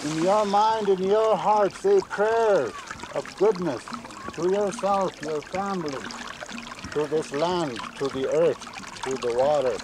In your mind, in your heart, say prayers of goodness to yourself, your family, to this land, to the earth, to the water.